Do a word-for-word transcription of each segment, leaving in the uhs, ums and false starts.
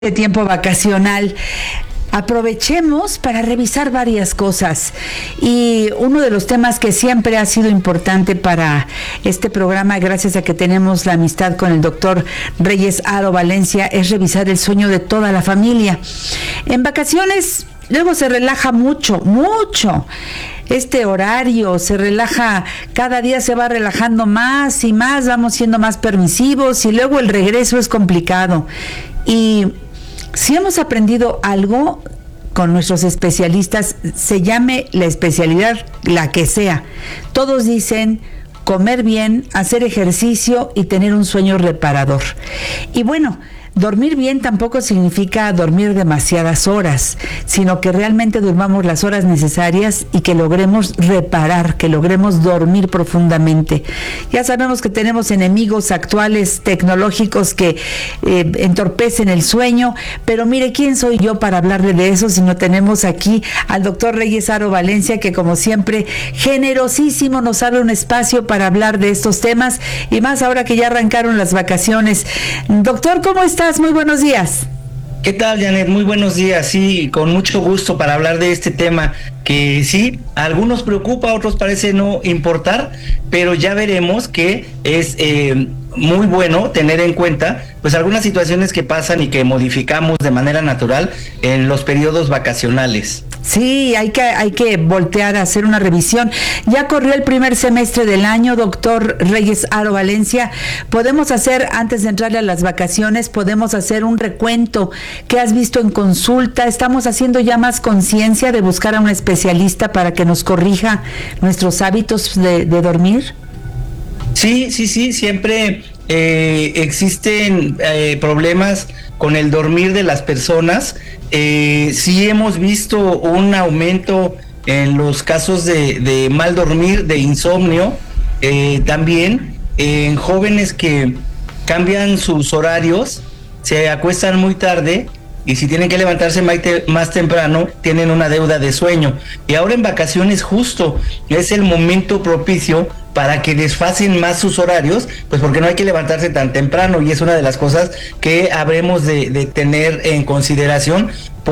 De tiempo vacacional. Aprovechemos para revisar varias cosas, y uno de los temas que siempre ha sido importante para este programa, gracias a que tenemos la amistad con el doctor Reyes Aro Valencia, es revisar el sueño de toda la familia. En vacaciones luego se relaja mucho, mucho este horario, se relaja, cada día se va relajando más y más, vamos siendo más permisivos y luego el regreso es complicado. Y si hemos aprendido algo con nuestros especialistas, se llame la especialidad la que sea, todos dicen comer bien, hacer ejercicio y tener un sueño reparador. Y bueno, dormir bien tampoco significa dormir demasiadas horas, sino que realmente durmamos las horas necesarias y que logremos reparar, que logremos dormir profundamente. Ya sabemos que tenemos enemigos actuales tecnológicos que eh, entorpecen el sueño, pero mire, ¿quién soy yo para hablarle de eso si no tenemos aquí al doctor Reyes Aro Valencia, que como siempre, generosísimo, nos abre un espacio para hablar de estos temas, y más ahora que ya arrancaron las vacaciones. Doctor, ¿cómo está? Muy buenos días. ¿Qué tal, Janet? Muy buenos días. Sí, con mucho gusto para hablar de este tema que sí, a algunos preocupa, a otros parece no importar, pero ya veremos que es eh, muy bueno tener en cuenta pues algunas situaciones que pasan y que modificamos de manera natural en los periodos vacacionales. Sí, hay que, hay que voltear a hacer una revisión. Ya corrió el primer semestre del año, doctor Reyes Aro Valencia. Podemos hacer, antes de entrarle a las vacaciones, podemos hacer un recuento. ¿Qué has visto en consulta? ¿Estamos haciendo ya más conciencia de buscar a un especialista para que nos corrija nuestros hábitos de, de dormir? Sí, sí, sí, siempre eh, existen eh, problemas con el dormir de las personas. Eh, sí hemos visto un aumento en los casos de, de mal dormir, de insomnio, eh, también en jóvenes que cambian sus horarios, se acuestan muy tarde y si tienen que levantarse más, te, más temprano, tienen una deuda de sueño. Y ahora en vacaciones justo es el momento propicio para que desfasen más sus horarios, pues porque no hay que levantarse tan temprano, y es una de las cosas que habremos de, de tener en consideración,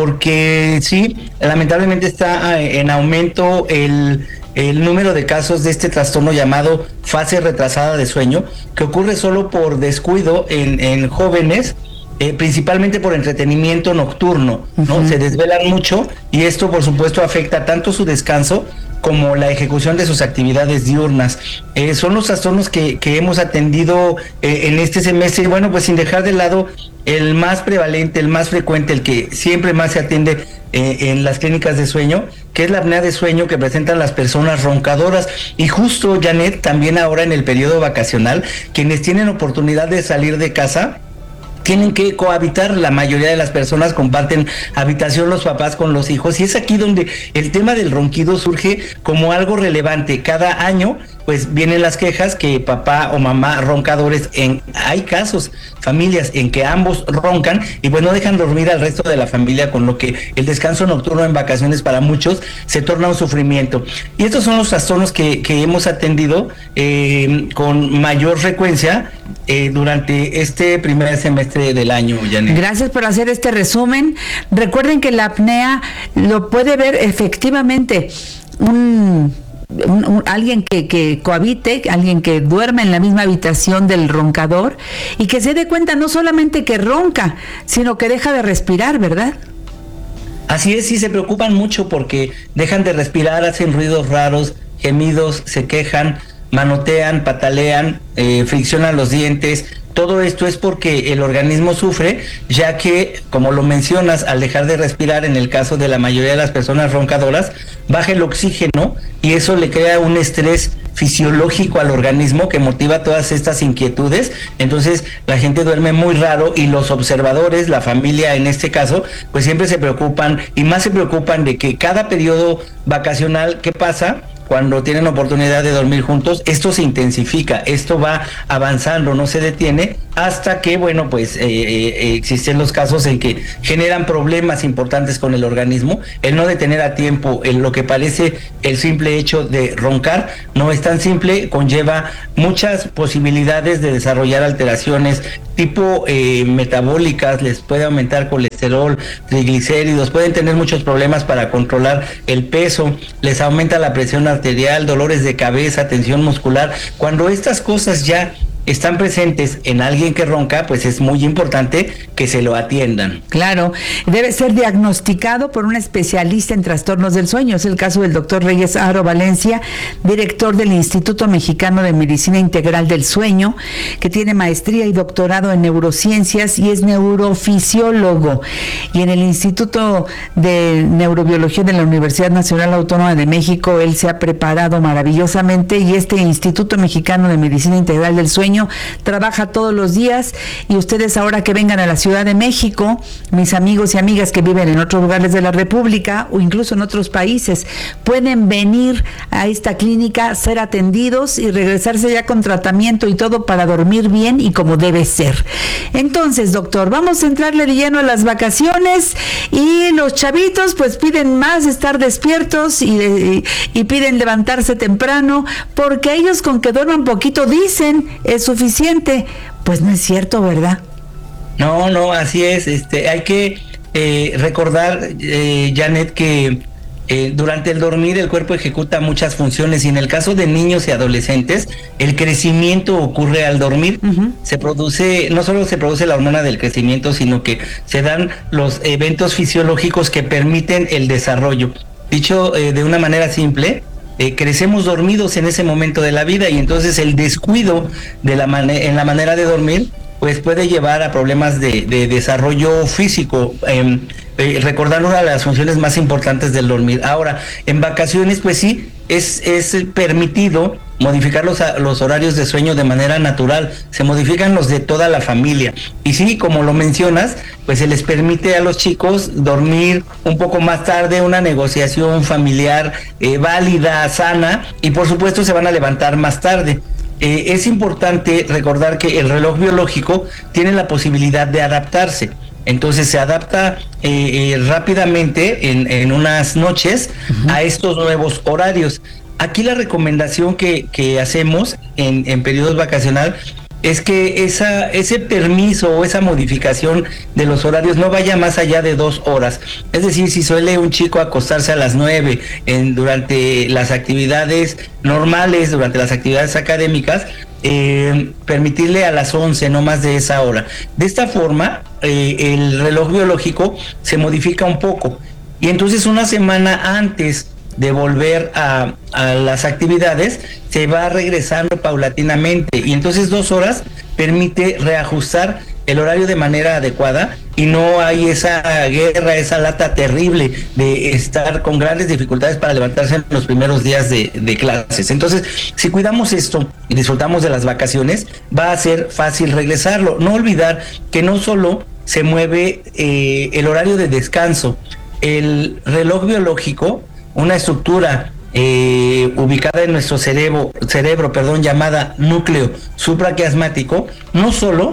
porque sí, lamentablemente está en aumento el, el número de casos de este trastorno llamado fase retrasada de sueño, que ocurre solo por descuido en, en jóvenes, Eh, principalmente por entretenimiento nocturno, ¿no? Uh-huh. Se desvelan mucho y esto por supuesto afecta tanto su descanso como la ejecución de sus actividades diurnas. Eh, son los trastornos que, que hemos atendido eh, en este semestre, y bueno, pues sin dejar de lado el más prevalente, el más frecuente, el que siempre más se atiende eh, en las clínicas de sueño, que es la apnea de sueño que presentan las personas roncadoras. Y justo, Janet, también ahora en el periodo vacacional, quienes tienen oportunidad de salir de casa, tienen que cohabitar. La mayoría de las personas comparten habitación, los papás con los hijos, y es aquí donde el tema del ronquido surge como algo relevante. Cada año pues vienen las quejas que papá o mamá roncadores, en, hay casos, familias en que ambos roncan y pues no dejan dormir al resto de la familia, con lo que el descanso nocturno en vacaciones para muchos se torna un sufrimiento. Y estos son los trastornos que, que hemos atendido eh, con mayor frecuencia eh, durante este primer semestre del año, Janet. Gracias por hacer este resumen. Recuerden que la apnea lo puede ver efectivamente un... Un, un, alguien que, que cohabite, alguien que duerme en la misma habitación del roncador y que se dé cuenta no solamente que ronca, sino que deja de respirar, ¿verdad? Así es, sí, se preocupan mucho porque dejan de respirar, hacen ruidos raros, gemidos, se quejan, manotean, patalean, eh, friccionan los dientes. Todo esto es porque el organismo sufre, ya que, como lo mencionas, al dejar de respirar, en el caso de la mayoría de las personas roncadoras, baja el oxígeno y eso le crea un estrés fisiológico al organismo que motiva todas estas inquietudes. Entonces la gente duerme muy raro y los observadores, la familia en este caso, pues siempre se preocupan, y más se preocupan de que cada periodo vacacional que pasa, cuando tienen oportunidad de dormir juntos, esto se intensifica, esto va avanzando, no se detiene, hasta que, bueno, pues eh, eh, existen los casos en que generan problemas importantes con el organismo. El no detener a tiempo en lo que parece el simple hecho de roncar no es tan simple, conlleva muchas posibilidades de desarrollar alteraciones tipo eh, metabólicas, les puede aumentar colesterol, triglicéridos, pueden tener muchos problemas para controlar el peso, les aumenta la presión arterial, dolores de cabeza, tensión muscular. Cuando estas cosas ya están presentes en alguien que ronca, pues es muy importante que se lo atiendan. Claro, debe ser diagnosticado por un especialista en trastornos del sueño. Es el caso del doctor Reyes Aro Valencia, director del Instituto Mexicano de Medicina Integral del Sueño, que tiene maestría y doctorado en neurociencias y es neurofisiólogo. Y en el Instituto de Neurobiología de la Universidad Nacional Autónoma de México, él se ha preparado maravillosamente, y este Instituto Mexicano de Medicina Integral del Sueño trabaja todos los días. Y ustedes, ahora que vengan a la Ciudad de México, mis amigos y amigas que viven en otros lugares de la República o incluso en otros países, pueden venir a esta clínica, ser atendidos y regresarse ya con tratamiento y todo para dormir bien y como debe ser. Entonces, doctor, vamos a entrarle de lleno a las vacaciones, y los chavitos pues piden más estar despiertos y, y, y piden levantarse temprano, porque ellos con que duerman poquito dicen es suficiente. Pues no es cierto, ¿verdad? No, no, así es. Este, hay que eh, recordar, eh, Janet, que eh, durante el dormir el cuerpo ejecuta muchas funciones, y en el caso de niños y adolescentes, el crecimiento ocurre al dormir. Uh-huh. Se produce, no solo se produce la hormona del crecimiento, sino que se dan los eventos fisiológicos que permiten el desarrollo. Dicho eh, de una manera simple, Eh, crecemos dormidos en ese momento de la vida, y entonces el descuido de la mane- en la manera de dormir pues puede llevar a problemas de, de desarrollo físico, eh, eh, recordando una de las funciones más importantes del dormir. Ahora, en vacaciones pues sí, es, es permitido modificar los, los horarios de sueño de manera natural, se modifican los de toda la familia, y sí, como lo mencionas, pues se les permite a los chicos dormir un poco más tarde, una negociación familiar eh, válida, sana, y por supuesto se van a levantar más tarde. Eh, es importante recordar que el reloj biológico tiene la posibilidad de adaptarse. Entonces se adapta eh, eh, rápidamente en, en unas noches uh-huh. a estos nuevos horarios. Aquí la recomendación que, que hacemos en, en periodos vacacional es que esa, ese permiso o esa modificación de los horarios no vaya más allá de dos horas. Es decir, si suele un chico acostarse a las nueve en, durante las actividades normales, durante las actividades académicas, eh, permitirle a las once, no más de esa hora. De esta forma, eh, el reloj biológico se modifica un poco, y entonces una semana antes de volver a, a las actividades, se va regresando paulatinamente, y entonces dos horas permite reajustar el horario de manera adecuada, y no hay esa guerra, esa lata terrible de estar con grandes dificultades para levantarse en los primeros días de, de clases. Entonces, si cuidamos esto y disfrutamos de las vacaciones, va a ser fácil regresarlo. No olvidar que no solo se mueve eh, el horario de descanso, el reloj biológico, una estructura eh, ubicada en nuestro cerebro, cerebro, perdón, llamada núcleo supraquiasmático, no solo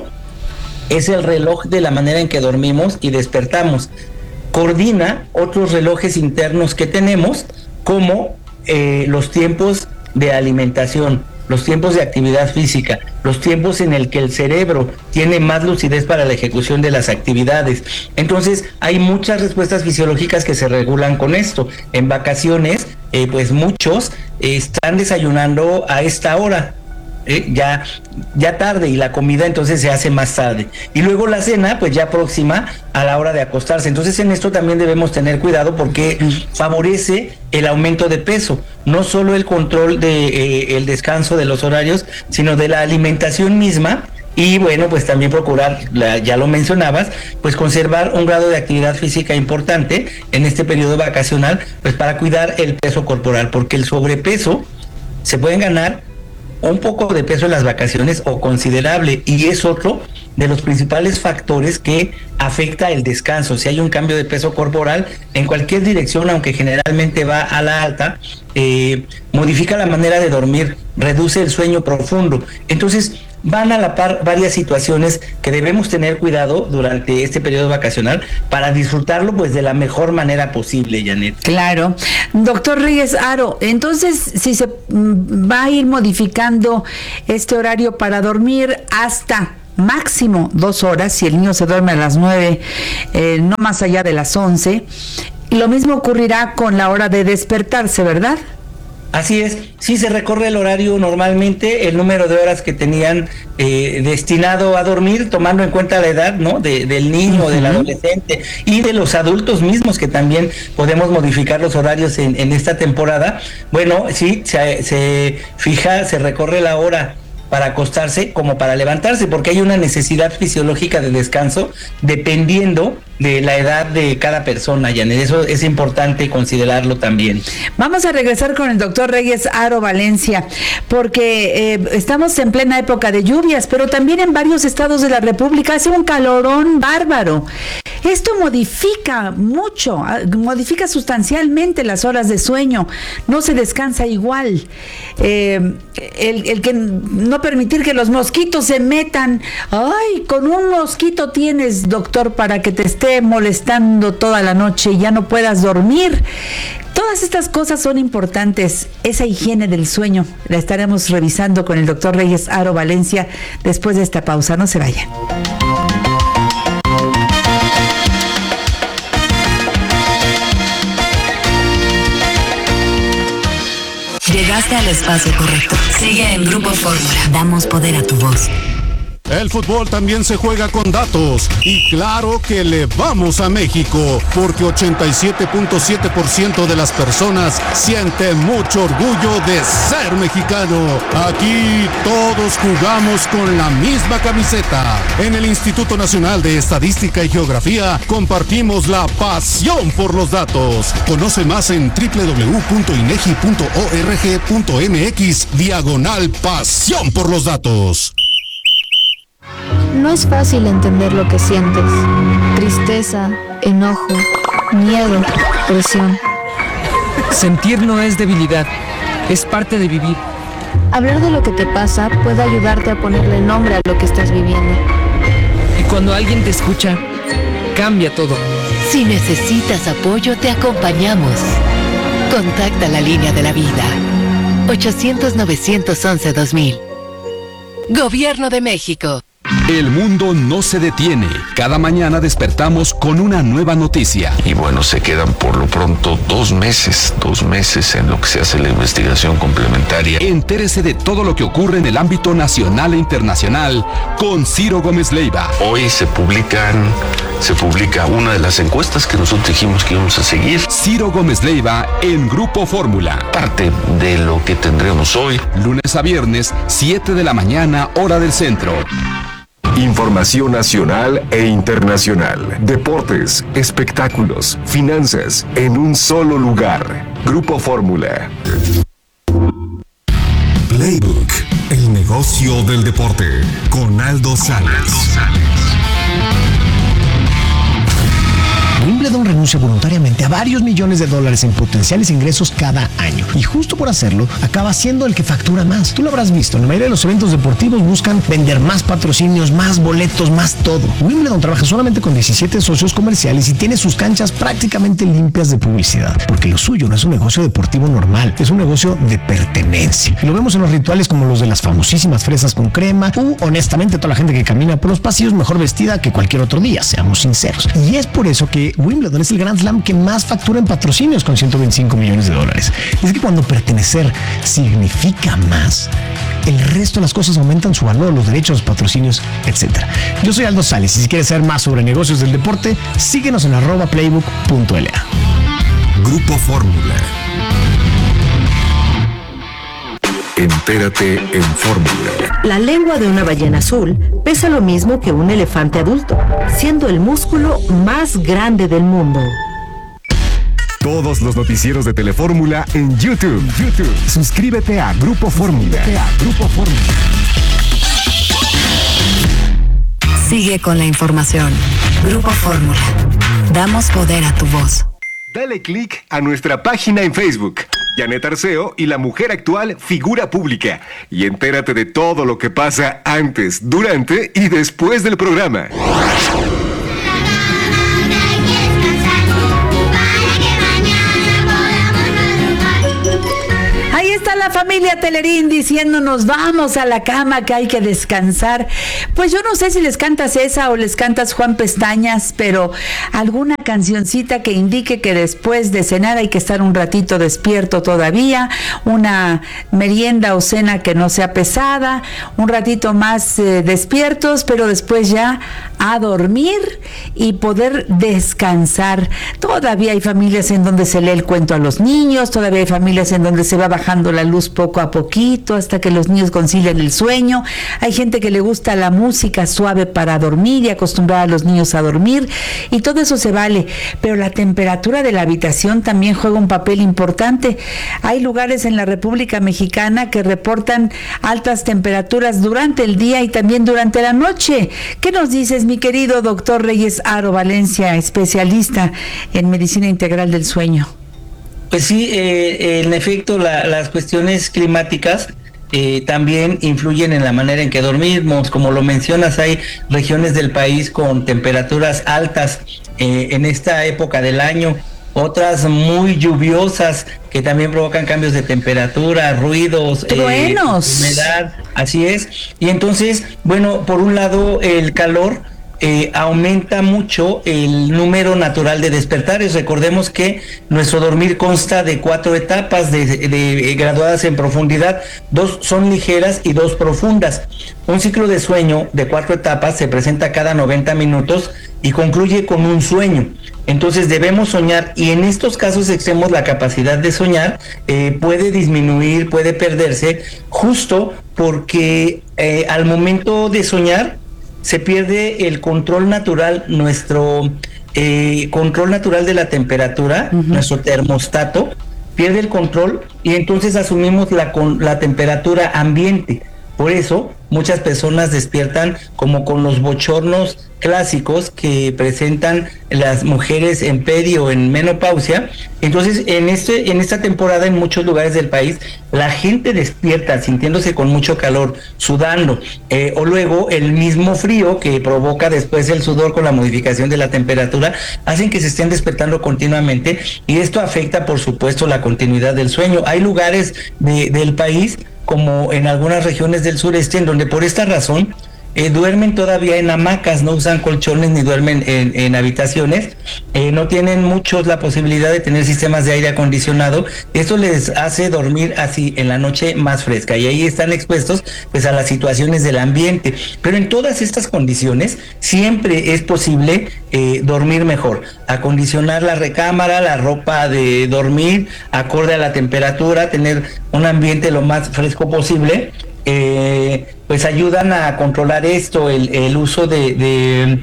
es el reloj de la manera en que dormimos y despertamos, coordina otros relojes internos que tenemos, como eh, los tiempos de alimentación, los tiempos de actividad física, los tiempos en el que el cerebro tiene más lucidez para la ejecución de las actividades. Entonces, hay muchas respuestas fisiológicas que se regulan con esto. En vacaciones, eh, pues muchos eh, están desayunando a esta hora, eh, ya, ya tarde, y la comida entonces se hace más tarde. Y luego la cena, pues ya próxima a la hora de acostarse. Entonces, en esto también debemos tener cuidado, porque favorece el aumento de peso, no solo el control de eh, el descanso de los horarios, sino de la alimentación misma. Y bueno, pues también procurar, la, ya lo mencionabas, pues conservar un grado de actividad física importante en este periodo vacacional, pues para cuidar el peso corporal, porque el sobrepeso se pueden ganar un poco de peso en las vacaciones o considerable, y es otro de los principales factores que afecta el descanso. Si hay un cambio de peso corporal en cualquier dirección, aunque generalmente va a la alta, eh, modifica la manera de dormir, reduce el sueño profundo. Entonces, van a la par varias situaciones que debemos tener cuidado durante este periodo vacacional para disfrutarlo pues de la mejor manera posible, Janet. Claro. Doctor Reyes Haro, entonces si se mm, va a ir modificando este horario para dormir hasta máximo dos horas, si el niño se duerme a las nueve, eh, no más allá de las once, lo mismo ocurrirá con la hora de despertarse, ¿verdad? Así es, sí se recorre el horario normalmente, el número de horas que tenían eh, destinado a dormir, tomando en cuenta la edad, ¿no? De, del niño, uh-huh. del adolescente y de los adultos mismos, que también podemos modificar los horarios en, en esta temporada. Bueno, sí, se, se fija, se recorre la hora para acostarse como para levantarse, porque hay una necesidad fisiológica de descanso dependiendo de la edad de cada persona, Janet. Eso es importante considerarlo también. Vamos a regresar con el doctor Reyes Haro Valencia, porque eh, estamos en plena época de lluvias, pero también en varios estados de la República hace un calorón bárbaro. Esto modifica mucho, modifica sustancialmente las horas de sueño, no se descansa igual. Eh, el, el que no permitir que los mosquitos se metan, ay, con un mosquito tienes, doctor, para que te esté molestando toda la noche y ya no puedas dormir. Todas estas cosas son importantes. Esa higiene del sueño la estaremos revisando con el doctor Reyes Haro Valencia después de esta pausa. No se vayan. Llegaste al espacio correcto. Sigue en Grupo Fórmula. Damos poder a tu voz. El fútbol también se juega con datos y claro que le vamos a México porque ochenta y siete punto siete por ciento de las personas sienten mucho orgullo de ser mexicano. Aquí todos jugamos con la misma camiseta. En el Instituto Nacional de Estadística y Geografía compartimos la pasión por los datos. Conoce más en doble u doble u doble u punto inegi punto org punto mx diagonal pasión por los datos. No es fácil entender lo que sientes. Tristeza, enojo, miedo, presión. Sentir no es debilidad, es parte de vivir. Hablar de lo que te pasa puede ayudarte a ponerle nombre a lo que estás viviendo. Y cuando alguien te escucha, cambia todo. Si necesitas apoyo, te acompañamos. Contacta la línea de la vida. ochocientos, novecientos once, dos mil. Gobierno de México. El mundo no se detiene. Cada mañana despertamos con una nueva noticia. Y bueno, se quedan por lo pronto dos meses, dos meses en lo que se hace la investigación complementaria. Entérese de todo lo que ocurre en el ámbito nacional e internacional con Ciro Gómez Leiva. Hoy se publican, se publica una de las encuestas que nosotros dijimos que íbamos a seguir. Ciro Gómez Leiva en Grupo Fórmula. Parte de lo que tendremos hoy. Lunes a viernes, siete de la mañana, hora del centro. Información nacional e internacional, deportes, espectáculos, finanzas, en un solo lugar. Grupo Fórmula. Playbook, el negocio del deporte, con Aldo Sales. Wimbledon renuncia voluntariamente a varios millones de dólares en potenciales ingresos cada año. Y justo por hacerlo, acaba siendo el que factura más. Tú lo habrás visto, en la mayoría de los eventos deportivos buscan vender más patrocinios, más boletos, más todo. Wimbledon trabaja solamente con diecisiete socios comerciales y tiene sus canchas prácticamente limpias de publicidad. Porque lo suyo no es un negocio deportivo normal, es un negocio de pertenencia. Y lo vemos en los rituales como los de las famosísimas fresas con crema, u honestamente toda la gente que camina por los pasillos mejor vestida que cualquier otro día, seamos sinceros. Y es por eso que Wimbledon es el Grand Slam que más factura en patrocinios con ciento veinticinco millones de dólares. Y es que cuando pertenecer significa más, el resto de las cosas aumentan su valor, los derechos, los patrocinios, etcétera. Yo soy Aldo Sales y si quieres saber más sobre negocios del deporte, síguenos en arroba playbook punto l a. Grupo Fórmula. Entérate en Fórmula. La lengua de una ballena azul pesa lo mismo que un elefante adulto, siendo el músculo más grande del mundo. todos los noticieros de Telefórmula en YouTube. YouTube. Suscríbete a Grupo Fórmula. Grupo Fórmula. Sigue con la información. Grupo Fórmula. Damos poder a tu voz. Dale click a nuestra página en Facebook. Janet Arceo y la mujer actual figura pública. Y entérate de todo lo que pasa antes, durante y después del programa. Ahí está la familia Telerín diciéndonos vamos a la cama, que hay que descansar. Pues yo no sé si les cantas esa o les cantas Juan Pestañas, pero alguna cancioncita que indique que después de cenar hay que estar un ratito despierto todavía, una merienda o cena que no sea pesada, un ratito más eh, despiertos, pero después ya a dormir y poder descansar. Todavía hay familias en donde se lee el cuento a los niños, todavía hay familias en donde se va bajando la luz poco a poquito hasta que los niños concilian el sueño. Hay gente que le gusta la música suave para dormir y acostumbrar a los niños a dormir, y todo eso se vale, pero la temperatura de la habitación también juega un papel importante. Hay lugares en la República Mexicana que reportan altas temperaturas durante el día y también durante la noche. ¿Qué nos dices, mi querido doctor Reyes Aro Valencia, especialista en medicina integral del sueño? Pues sí, eh, en efecto, la, las cuestiones climáticas eh, también influyen en la manera en que dormimos. Como lo mencionas, hay regiones del país con temperaturas altas eh, en esta época del año, otras muy lluviosas que también provocan cambios de temperatura, ruidos, truenos, eh, humedad, así es. Y entonces, bueno, por un lado el calor Eh, aumenta mucho el número natural de despertares. Recordemos que nuestro dormir consta de cuatro etapas de, de, de graduadas en profundidad, dos son ligeras y dos profundas. Un ciclo de sueño de cuatro etapas se presenta cada noventa minutos y concluye con un sueño. Entonces debemos soñar, y en estos casos extremos la capacidad de soñar eh, puede disminuir, puede perderse, justo porque eh, al momento de soñar se pierde el control natural, nuestro eh, control natural de la temperatura, uh-huh. nuestro termostato, pierde el control y entonces asumimos la, con, la temperatura ambiente. Por eso muchas personas despiertan como con los bochornos clásicos que presentan las mujeres en peri o en menopausia. Entonces en este en esta temporada en muchos lugares del país la gente despierta sintiéndose con mucho calor, sudando, eh, o luego el mismo frío que provoca después el sudor con la modificación de la temperatura hacen que se estén despertando continuamente, y esto afecta por supuesto la continuidad del sueño. Hay lugares de, del país, como en algunas regiones del sureste, en donde por esta razón eh, duermen todavía en hamacas, no usan colchones ni duermen en, en habitaciones, eh, no tienen muchos la posibilidad de tener sistemas de aire acondicionado. Esto les hace dormir así en la noche más fresca, y ahí están expuestos pues a las situaciones del ambiente. Pero en todas estas condiciones siempre es posible eh, dormir mejor, acondicionar la recámara, la ropa de dormir acorde a la temperatura, tener un ambiente lo más fresco posible. Eh, pues ayudan a controlar esto, el, el uso de, de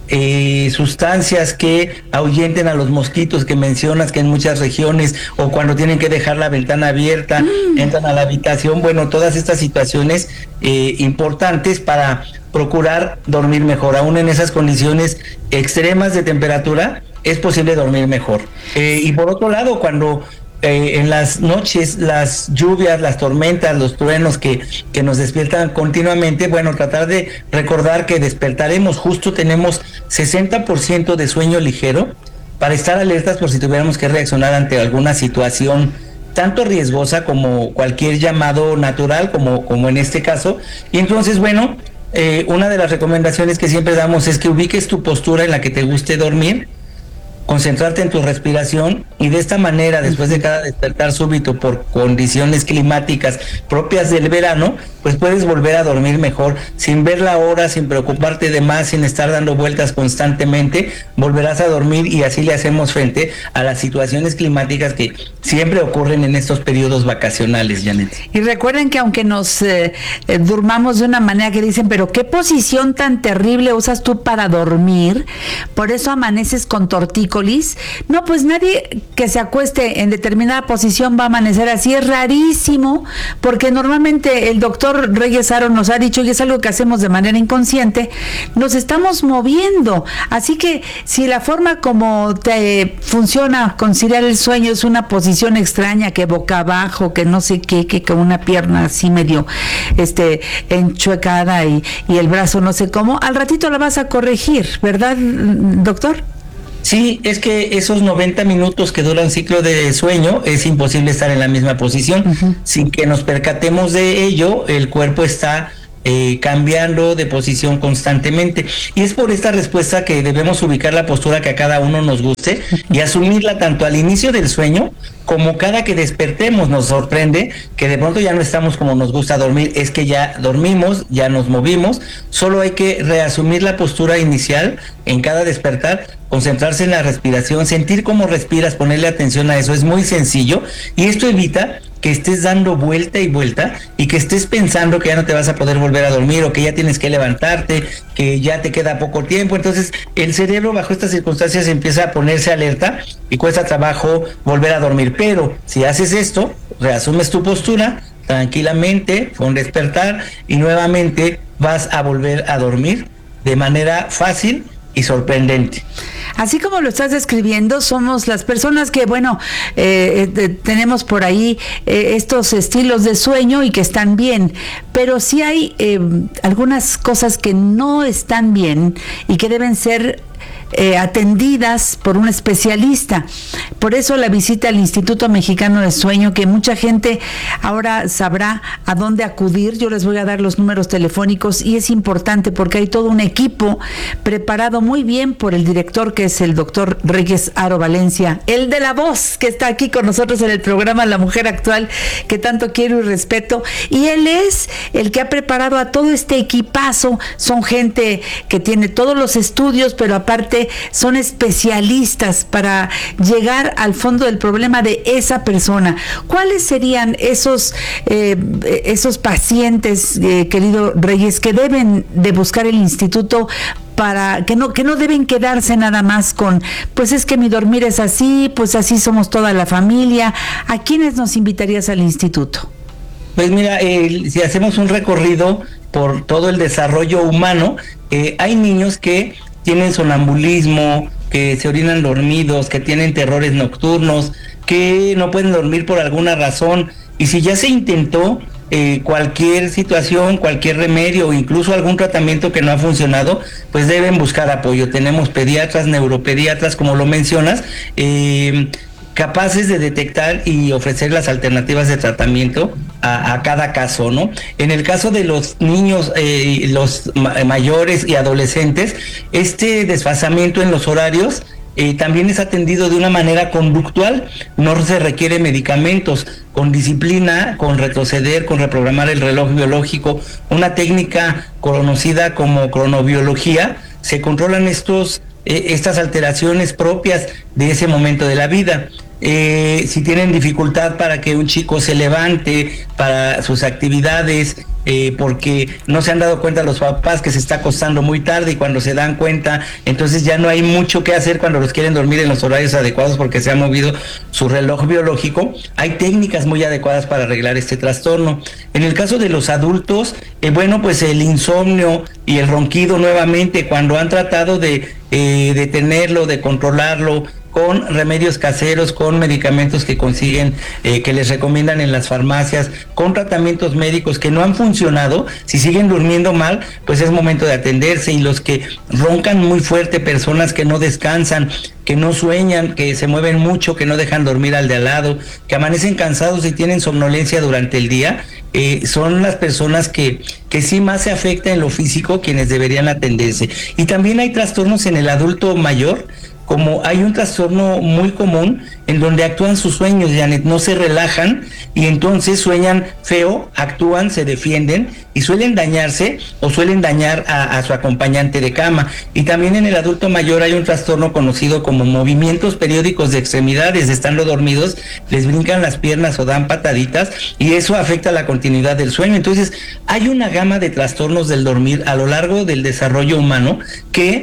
eh, sustancias que ahuyenten a los mosquitos que mencionas, que en muchas regiones, o cuando tienen que dejar la ventana abierta, mm. entran a la habitación. Bueno, todas estas situaciones eh, importantes para procurar dormir mejor. Aún en esas condiciones extremas de temperatura es posible dormir mejor. Eh, y por otro lado, cuando Eh, en las noches, las lluvias, las tormentas, los truenos que, que nos despiertan continuamente, bueno, tratar de recordar que despertaremos, justo tenemos sesenta por ciento de sueño ligero para estar alertas por si tuviéramos que reaccionar ante alguna situación tanto riesgosa como cualquier llamado natural, como, como en este caso. Y entonces, bueno, eh, una de las recomendaciones que siempre damos es que ubiques tu postura en la que te guste dormir, concentrarte en tu respiración, y de esta manera, después de cada despertar súbito por condiciones climáticas propias del verano, pues puedes volver a dormir mejor, sin ver la hora, sin preocuparte de más, sin estar dando vueltas constantemente. Volverás a dormir, y así le hacemos frente a las situaciones climáticas que siempre ocurren en estos periodos vacacionales, Janet. Y recuerden que aunque nos eh, eh, durmamos de una manera que dicen, pero qué posición tan terrible usas tú para dormir, por eso amaneces con tortícolis tortícolis. No, pues nadie que se acueste en determinada posición va a amanecer así. Es rarísimo, porque normalmente el doctor Reyes Aro nos ha dicho, y es algo que hacemos de manera inconsciente, nos estamos moviendo. Así que si la forma como te funciona conciliar el sueño es una posición extraña, que boca abajo, que no sé qué, que con una pierna así medio este enchuecada y, y el brazo no sé cómo, al ratito la vas a corregir, ¿verdad, doctor? Sí, es que esos noventa minutos que dura un ciclo de sueño es imposible estar en la misma posición. Uh-huh. Sin que nos percatemos de ello, el cuerpo está eh, cambiando de posición constantemente. Y es por esta respuesta que debemos ubicar la postura que a cada uno nos guste y asumirla tanto al inicio del sueño como cada que despertemos. Nos sorprende que de pronto ya no estamos como nos gusta dormir, es que ya dormimos, ya nos movimos, solo hay que reasumir la postura inicial en cada despertar, concentrarse en la respiración, sentir cómo respiras, ponerle atención a eso, es muy sencillo, y esto evita que estés dando vuelta y vuelta y que estés pensando que ya no te vas a poder volver a dormir o que ya tienes que levantarte, que ya te queda poco tiempo. Entonces el cerebro bajo estas circunstancias empieza a ponerse alerta y cuesta trabajo volver a dormir. Pero si haces esto, reasumes tu postura tranquilamente con despertar y nuevamente vas a volver a dormir de manera fácil y sorprendente. Así como lo estás describiendo, somos las personas que, bueno, eh, eh, tenemos por ahí eh, estos estilos de sueño y que están bien, pero sí hay eh, algunas cosas que no están bien y que deben ser Eh, atendidas por un especialista. Por eso la visita al Instituto Mexicano de Sueño, que mucha gente ahora sabrá a dónde acudir. Yo les voy a dar los números telefónicos y es importante porque hay todo un equipo preparado muy bien por el director, que es el doctor Reyes Aro Valencia, el de la voz, que está aquí con nosotros en el programa La Mujer Actual, que tanto quiero y respeto, y él es el que ha preparado a todo este equipazo. Son gente que tiene todos los estudios, pero aparte son especialistas para llegar al fondo del problema de esa persona. ¿Cuáles serían esos eh, esos pacientes, eh, querido Reyes, que deben de buscar el instituto, para que no que no deben quedarse nada más con, pues es que mi dormir es así, pues así somos toda la familia? ¿A quiénes nos invitarías al instituto? Pues mira, eh, si hacemos un recorrido por todo el desarrollo humano, eh, hay niños que tienen sonambulismo, que se orinan dormidos, que tienen terrores nocturnos, que no pueden dormir por alguna razón. Y si ya se intentó eh, cualquier situación, cualquier remedio o incluso algún tratamiento que no ha funcionado, pues deben buscar apoyo. Tenemos pediatras, neuropediatras, como lo mencionas, eh, capaces de detectar y ofrecer las alternativas de tratamiento a, a cada caso, ¿no? En el caso de los niños, eh, los ma- mayores y adolescentes, este desfasamiento en los horarios eh, también es atendido de una manera conductual. No se requiere medicamentos. Con disciplina, con retroceder, con reprogramar el reloj biológico, una técnica conocida como cronobiología, se controlan estos eh, estas alteraciones propias de ese momento de la vida. Eh, si tienen dificultad para que un chico se levante para sus actividades, eh, porque no se han dado cuenta los papás que se está acostando muy tarde, y cuando se dan cuenta, entonces ya no hay mucho que hacer cuando los quieren dormir en los horarios adecuados porque se ha movido su reloj biológico. Hay técnicas muy adecuadas para arreglar este trastorno. En el caso de los adultos, eh, bueno, pues el insomnio y el ronquido nuevamente, cuando han tratado de eh, detenerlo, de controlarlo, con remedios caseros, con medicamentos que consiguen, eh, que les recomiendan en las farmacias, con tratamientos médicos que no han funcionado, si siguen durmiendo mal, pues es momento de atenderse. Y los que roncan muy fuerte, personas que no descansan, que no sueñan, que se mueven mucho, que no dejan dormir al de al lado, que amanecen cansados y tienen somnolencia durante el día, eh, son las personas que, que sí más se afecta en lo físico, quienes deberían atenderse. Y también hay trastornos en el adulto mayor, como hay un trastorno muy común en donde actúan sus sueños, Janet, no se relajan y entonces sueñan feo, actúan, se defienden y suelen dañarse o suelen dañar a, a su acompañante de cama. Y también en el adulto mayor hay un trastorno conocido como movimientos periódicos de extremidades. Estando dormidos, les brincan las piernas o dan pataditas y eso afecta la continuidad del sueño. Entonces hay una gama de trastornos del dormir a lo largo del desarrollo humano que,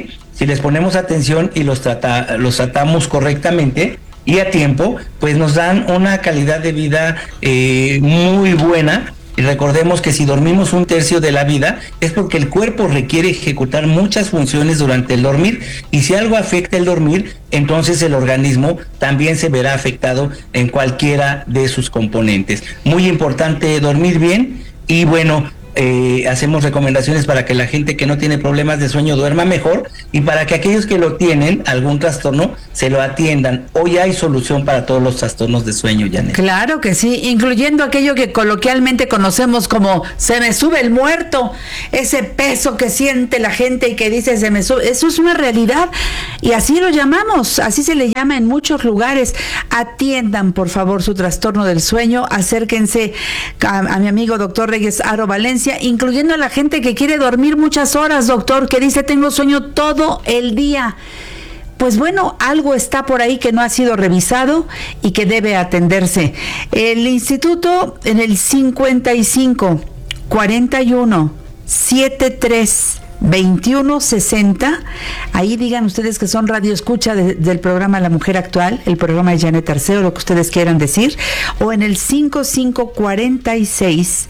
si les ponemos atención y los, trata, los tratamos correctamente y a tiempo, pues nos dan una calidad de vida eh, muy buena. Y recordemos que si dormimos un tercio de la vida es porque el cuerpo requiere ejecutar muchas funciones durante el dormir, y si algo afecta el dormir, entonces el organismo también se verá afectado en cualquiera de sus componentes. Muy importante dormir bien y bueno, Eh, hacemos recomendaciones para que la gente que no tiene problemas de sueño duerma mejor, y para que aquellos que lo tienen, algún trastorno, se lo atiendan. Hoy hay solución para todos los trastornos de sueño, Janet. Claro que sí, incluyendo aquello que coloquialmente conocemos como se me sube el muerto, ese peso que siente la gente y que dice se me sube, eso es una realidad y así lo llamamos, así se le llama en muchos lugares. Atiendan por favor su trastorno del sueño, acérquense a, a mi amigo doctor Reyes Aro Valencia, incluyendo a la gente que quiere dormir muchas horas, doctor, que dice tengo sueño todo el día. Pues bueno, algo está por ahí que no ha sido revisado y que debe atenderse. El instituto en el cincuenta y cinco, cuarenta y uno, setenta y tres, veintiuno sesenta, ahí digan ustedes que son radio escucha de, del programa La Mujer Actual, el programa de Janet Arceo, lo que ustedes quieran decir, o en el cincuenta y cinco, cuarenta y seis,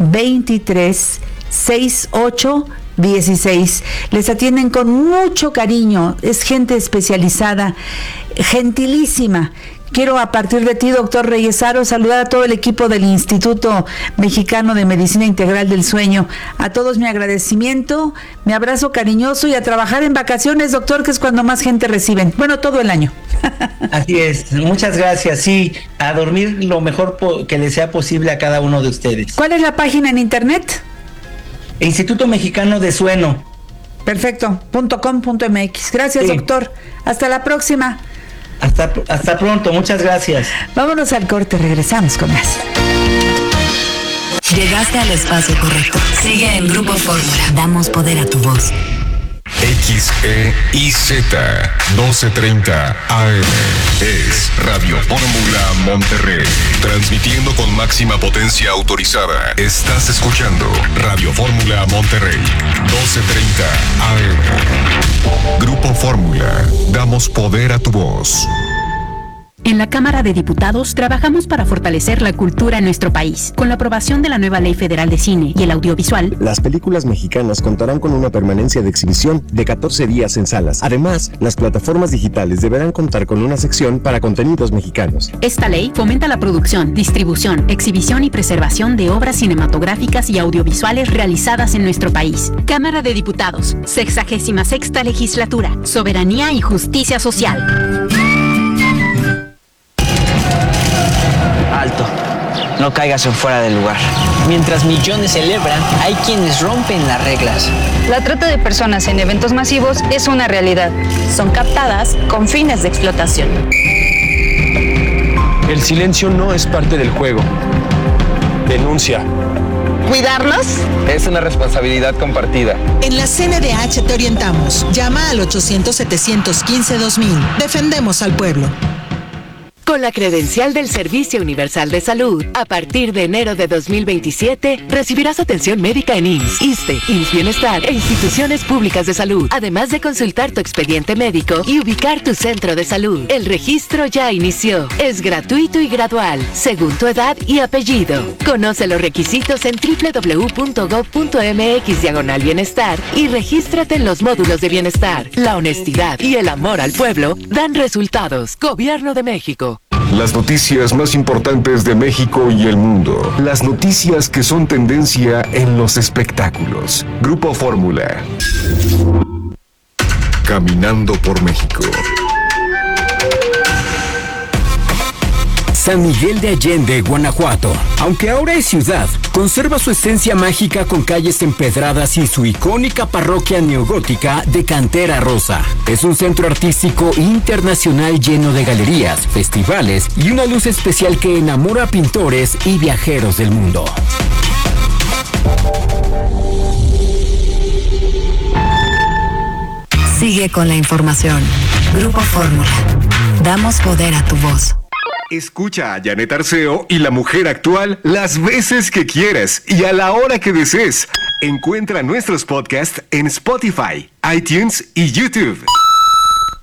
veintitrés, sesenta y ocho, dieciséis. Les atienden con mucho cariño, es gente especializada, gentilísima. Quiero a partir de ti, doctor Reyes Aro, saludar a todo el equipo del Instituto Mexicano de Medicina Integral del Sueño. A todos mi agradecimiento, mi abrazo cariñoso y a trabajar en vacaciones, doctor, que es cuando más gente reciben. Bueno, todo el año. Así es, muchas gracias. Sí, a dormir lo mejor po- que les sea posible a cada uno de ustedes. ¿Cuál es la página en internet? Instituto Mexicano de Sueño. Perfecto, punto com punto m x. Gracias, sí. Doctor. Hasta la próxima. Hasta, hasta pronto, muchas gracias. Vámonos al corte, regresamos con más. Llegaste al espacio correcto. Sigue en Grupo Fórmula. Damos poder a tu voz. X E I Z doce treinta A M es Radio Fórmula Monterrey, transmitiendo con máxima potencia autorizada. Estás escuchando Radio Fórmula Monterrey, doce treinta A M. Grupo Fórmula, damos poder a tu voz. En la Cámara de Diputados trabajamos para fortalecer la cultura en nuestro país. Con la aprobación de la nueva Ley Federal de Cine y el Audiovisual, las películas mexicanas contarán con una permanencia de exhibición de catorce días en salas. Además, las plataformas digitales deberán contar con una sección para contenidos mexicanos. Esta ley fomenta la producción, distribución, exhibición y preservación de obras cinematográficas y audiovisuales realizadas en nuestro país. Cámara de Diputados, sexagésima sexta legislatura, soberanía y justicia social. Alto, no caigas en fuera del lugar. Mientras millones celebran, hay quienes rompen las reglas. La trata de personas en eventos masivos es una realidad. Son captadas con fines de explotación. El silencio no es parte del juego. Denuncia. ¿Cuidarlos? Es una responsabilidad compartida. En la C N D H te orientamos. Llama al ochocientos, setecientos quince, dos mil. Defendemos al pueblo. Con la credencial del Servicio Universal de Salud, a partir de enero de dos mil veintisiete, recibirás atención médica en I M S S, ISSSTE, I M S S Bienestar e instituciones públicas de salud, además de consultar tu expediente médico y ubicar tu centro de salud. El registro ya inició. Es gratuito y gradual, según tu edad y apellido. Conoce los requisitos en doble u doble u doble u punto gob punto m x diagonal bienestar y regístrate en los módulos de bienestar. La honestidad y el amor al pueblo dan resultados. Gobierno de México. Las noticias más importantes de México y el mundo. Las noticias que son tendencia en los espectáculos. Grupo Fórmula. Caminando por México. San Miguel de Allende, Guanajuato. Aunque ahora es ciudad, conserva su esencia mágica con calles empedradas y su icónica parroquia neogótica de cantera rosa. Es un centro artístico internacional lleno de galerías, festivales y una luz especial que enamora a pintores y viajeros del mundo. Sigue con la información. Grupo Fórmula. Damos poder a tu voz. Escucha a Janet Arceo y La Mujer Actual las veces que quieras y a la hora que desees. Encuentra nuestros podcasts en Spotify, iTunes y YouTube.